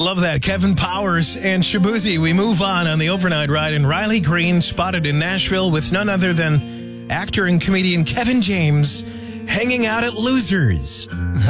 Love that. Kevin Powers and Shabuzi. We move on the overnight ride, and Riley Green spotted in Nashville with none other than actor and comedian Kevin James hanging out at Losers.